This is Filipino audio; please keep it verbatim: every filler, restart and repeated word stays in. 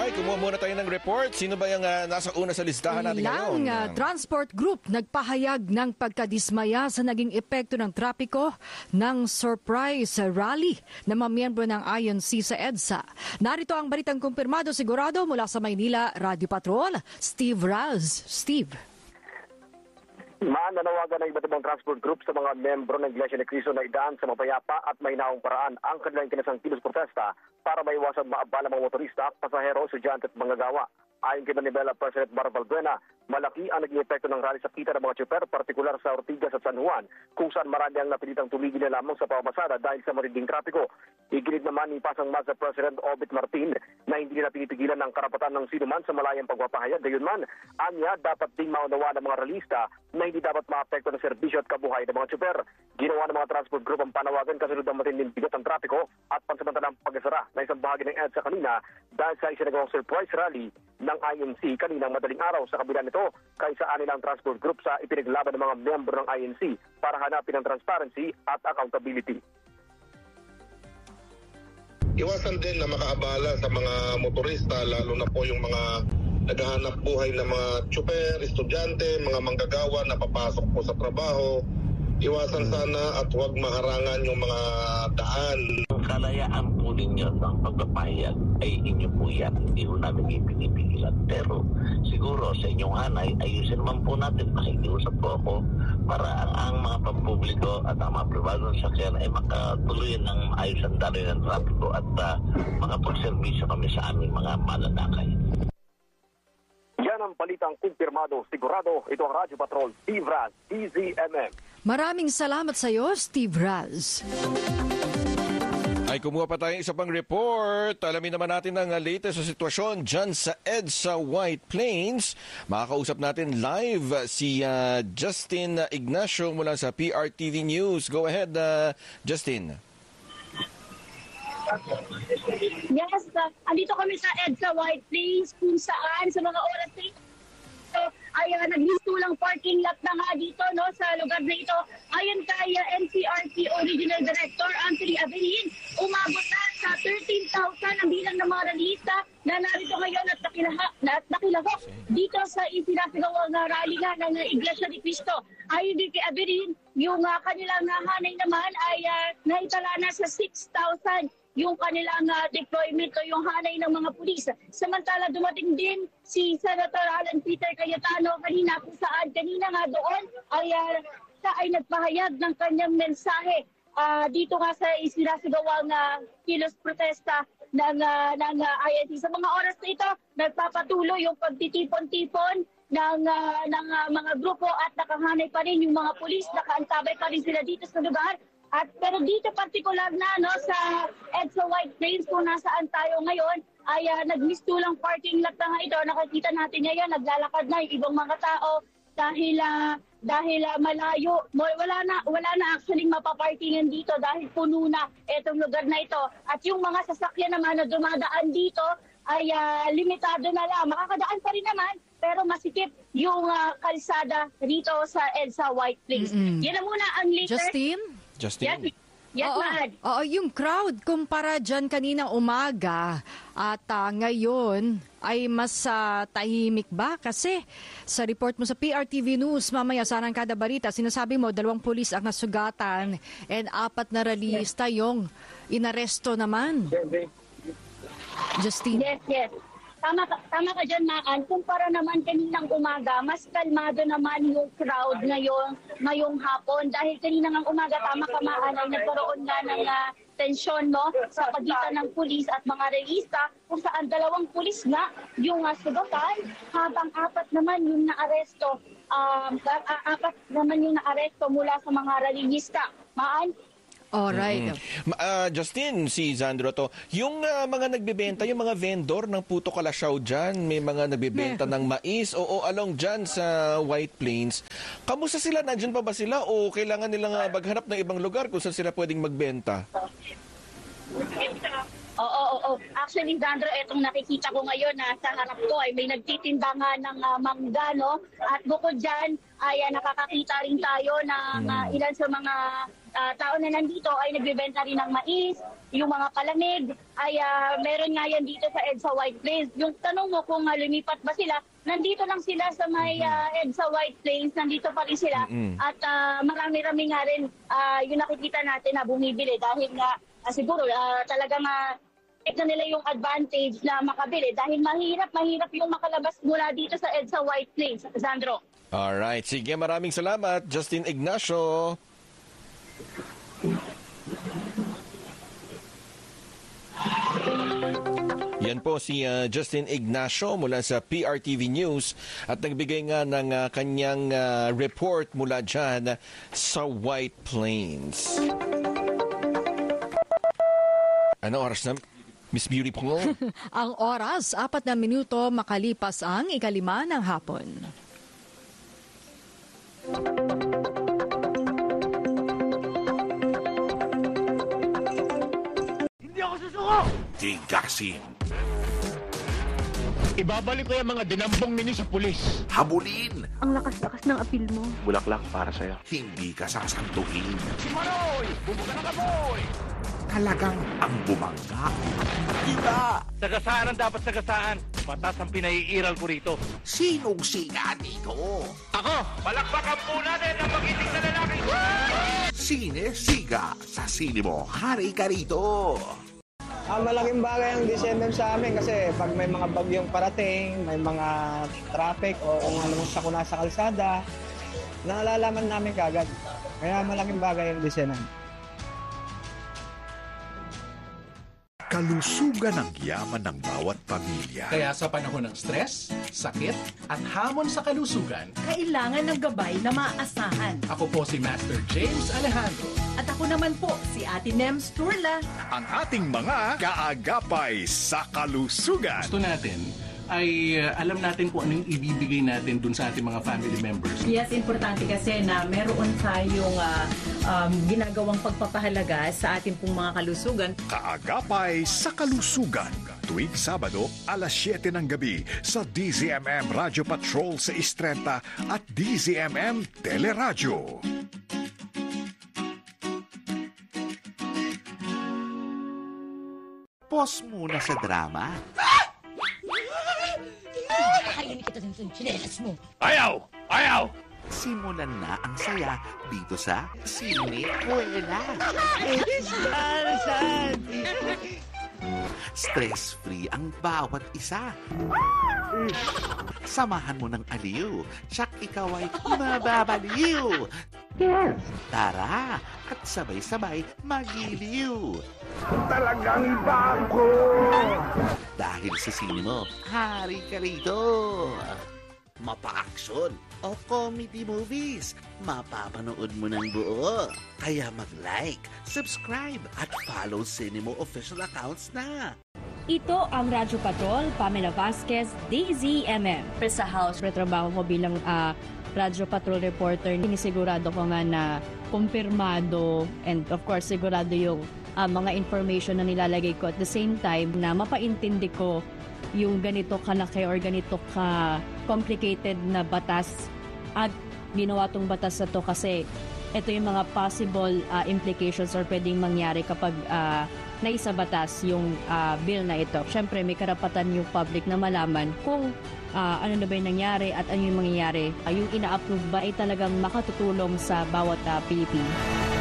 Ay, kumuha muna tayo ng report. Sino ba yung uh, nasa una sa listahan natin ngayon? Ilang uh, transport group nagpahayag ng pagkadismaya sa naging epekto ng trapiko ng surprise rally na mga miyembro ng I N C sa EDSA. Narito ang balitang kumpirmado sigurado mula sa Maynila Radio Patrol, Steve Raz. Steve. Mananawagan ng iba't ibang transport group sa mga membro ng Iglesia ni Cristo na idaan sa mapayapa at mahinahong paraan ang kanilang kinasang kilos protesta para maiwasan maabala mga motorista, pasahero, estudyante at manggagawa. Ayon kay Manibela President Mar Valbuena, malaki ang naging epekto ng rally sa kita ng mga tsuper, partikular sa Ortigas at San Juan, kung saan marami ang napilitang tumigil na lamang sa pamamasada dahil sa matinding trapiko. Iginit naman ni Pasang Mazda President Obit Martin na hindi nila pinipigilan ng karapatan ng sinuman sa malayang pagpapahayag. Gayunman, anya dapat ding maunawa ng mga ralista na hindi dapat maapekto ng serbisyo at kabuhay ng mga tsuper. Ginawa ng mga transport group ang panawagan kasunod ng matinding bigat ng trapiko at pansamantalang pag-asara na isang bahagi ng EDSA kanina dahil sa isinagawang surprise rally ng I N C kaninang madaling araw. Sa kabila nito, kaysa anilang transport group sa ipinaglaban ng mga miyembro ng I N C para hanapin ang transparency at accountability. Iwasan din na makaabala sa mga motorista, lalo na po yung mga naghahanap buhay na mga tsuper, estudyante, mga manggagawa na papasok po sa trabaho. Iwasan sana at huwag maharangan yung mga daan. Ang kalayaan po ninyo ng pagpapahayag ay inyo po yan. Hindi po namin ipinipigilan. Pero siguro sa inyong hanay, ayusin naman po natin. Makikiusap po ako para ang, ang mga pampubliko at ang mga pribadong sakyan ay makatuloy ng ayos ang daloy ng trapiko at uh, makapagservisyo kami sa aming mga mananakay. Yan ang balitang kumpirmado, sigurado. Ito ang Radyo Patrol, Steve Raz, D Z M M. Maraming salamat sa iyo, Steve Raz. Ay, kumuha pa tayo isa pang report. Alamin naman natin ang latest sa sitwasyon dyan sa EDSA White Plains. Makakausap natin live si uh, Justin Ignacio mula sa P R T V News. Go ahead, uh, Justin. Yes, uh, andito kami sa EDSA White Plains kung saan sa mga oras na ito ay uh, naglisto lang parking lot na nga dito no, sa lugar na ito. Ayon kay uh, N C R T Original Director Anthony Avelin, umabot na sa thirteen thousand ang bilang ng mga rallyista na narito ngayon at nakilaha, at nakilahok dito sa isinasagawang uh, rally nga ng uh, Iglesia ni Cristo. Ayon din kay Avelin, yung uh, kanilang uh, hanay naman ay uh, naitala na sa six thousand yung kanilang uh, deployment o yung hanay ng mga pulis. Samantala dumating din si Senator Alan Peter Cayetano kanina kung saan kanina nga doon ay, uh, siya ay nagpahayag ng kanyang mensahe uh, dito nga sa isinasagawang uh, kilos protesta ng, uh, ng uh, I N C. Sa mga oras na ito, nagpapatuloy yung pagtitipon-tipon ng, uh, ng uh, mga grupo at nakahanay pa rin yung mga pulis, nakaantabay pa rin sila dito sa lugar. At pero dito partikular na no sa EDSA White Plains kung nasaan tayo ngayon ay uh, nagmistulang parking lot na nga ito. Nakikita natin ngayon naglalakad na yung ibang mga tao dahil uh, dahil uh, malayo. Wala na wala na actually mapaparkingan dito dahil puno na itong lugar na ito. At yung mga sasakyan naman na dumadaan dito ay uh, limitado na lang. Makakadaan pa rin naman pero masikip yung uh, kalsada dito sa EDSA White Plains. Mm-hmm. Yan na muna ang latest. Justin? Justin? Yes, yes Oo, man. oo, yung crowd kumpara dyan kaninang umaga at uh, ngayon ay mas uh, tahimik ba? Kasi sa report mo sa P R T V News, mamaya sarang kada balita, sinasabi mo dalawang pulis ang nasugatan and apat na rallyista yung inaresto naman. Justin? Yes, yes. Tama ka, tama ka dyan, Maan. Kumpara naman kaninang umaga, mas kalmado naman yung crowd ngayon, ngayong hapon. Dahil kaninang umaga, tama ka, Maan, ay nagkaroon nga ng uh, tensyon no, sa pagitan ng pulis at mga rallyista kung saan dalawang pulis nga yung uh, sugatan habang apat naman yung naaresto. Um, apat naman yung naaresto mula sa mga rallyista. Maan? Alright. Mm-hmm. Uh, Justin, si Zandro to, yung uh, mga nagbebenta, yung mga vendor ng puto kalasyaw dyan, may mga nagbebenta ng mais o, o along dyan sa White Plains. Kamusta sila? Nandyan pa ba sila o kailangan nilang uh, maghanap ng ibang lugar kung saan sila pwedeng magbenta? Oo, oo, oo. Actually, Zandro, etong nakikita ko ngayon na sa harap ko ay may nagtitinda nga ng uh, mangga, no? At bukod dyan ay uh, nakakakita rin tayo ng uh, ilan sa mga ah, tao na nandito ay nagbebenta rin ng mais, yung mga palamig, ay ah, meron nga yan dito sa EDSA White Plains. Yung tanong mo kung uh, lumipat ba sila, nandito lang sila sa may uh, EDSA White Plains, nandito pa rin sila. Mm-hmm. At uh, marami-rami nga rin uh, yung nakikita natin na bumibili dahil nga uh, siguro uh, talagang uh, na nila yung advantage na makabili dahil mahirap, mahirap yung makalabas mula dito sa EDSA White Plains. Sandro. Alright, sige, maraming salamat, Justin Ignacio. Yan po si uh, Justin Ignacio mula sa P R T V News at nagbigay nga ng uh, kanyang uh, report mula dyan sa White Plains. Ano oras na? Miss Beautiful? Ang oras, apat na minuto makalipas ang ikalima ng hapon. Hindi ako susuko! Tigasin. Ibabalik ko yung mga dinambong ninyo sa pulis. Habulin. Ang lakas-lakas ng apil mo. Bulaklak para sa'yo. Hindi ka sasantuhin. Si Maroy! Bumuka ng kaboy! Talagang ang bumangga. Iba. Sagasaan ang dapat sagasaan. Matas ang pinaiiral ko rito. Sinong siga dito? Ako! Palakpakan po natin ang magiting na lalaki! Sine Siga. Sa sine mo, hari ka rito. Ah, malaking bagay ang D C M M sa amin kasi pag may mga bagyong parating, may mga traffic o kung ano mang sakuna sa kalsada, nalalaman namin kagad. Kaya malaking bagay ang D C M M. Kalusugan ang yaman ng bawat pamilya. Kaya sa panahon ng stress, sakit, at hamon sa kalusugan, kailangan ng gabay na maaasahan. ako po si Master James Alejandro. At ako naman po, si Ate Nems Turla. Ang ating mga kaagapay sa kalusugan. Gusto natin ay uh, alam natin kung anong ibibigay natin dun sa ating mga family members. Yes, importante kasi na meron tayong uh, um, ginagawang pagpapahalaga sa ating pong mga kalusugan. Kaagapay sa kalusugan. Tuwing Sabado, alas siyete ng gabi sa D Z M M Radio Patrol sa Istrenta at D Z M M Teleradyo. Pause muna sa drama. Kakainin kita sa chinelas mo. Ayaw! Ayaw! Simulan na ang saya dito sa Sine Kuwela. Stress-free ang bawat isa. Samahan mo ng aliw. Tsak ikaw ay mababaliw. Tara at sabay-sabay magiliw. Talagang iba ako! Dahil sa sine mo, hari ka rito. Mapa-action o comedy movies, mapapanood mo ng buo. Kaya mag-like, subscribe at follow Cinemo official accounts na. Ito ang Radyo Patrol, Pamela Vasquez, D Z M M. Sa house, Retrabaho ko bilang uh, Radyo Patrol reporter. Sinisigurado ko nga na kumpirmado and of course sigurado yung uh, mga information na nilalagay ko at the same time na mapaintindi ko yung ganito kalaki or ganito ka complicated na batas at ginawa tong batas na to kasi ito yung mga possible uh, implications or pwedeng mangyari kapag uh, naisabatas yung uh, bill na ito. Siyempre may karapatan yung public na malaman kung uh, ano na ba yung nangyari at ano yung mangyayari. Uh, yung ina-approve ba ay talagang makatutulong sa bawat uh, Pilipino.